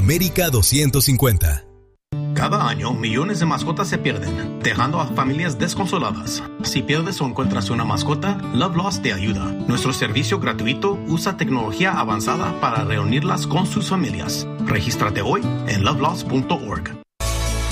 América 250. Cada año, millones de mascotas se pierden, dejando a familias desconsoladas. Si pierdes o encuentras una mascota, Love Lost te ayuda. Nuestro servicio gratuito usa tecnología avanzada para reunirlas con sus familias. Regístrate hoy en lovelost.org.